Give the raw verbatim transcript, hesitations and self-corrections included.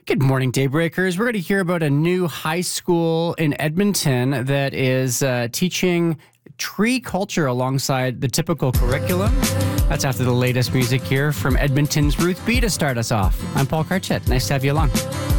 Good morning, Daybreakers. We're going to hear about a new high school in Edmonton that is uh, teaching tree culture alongside the typical curriculum. That's after the latest music here from Edmonton's Ruth B to start us off. I'm Paul Carchett. Nice to have you along.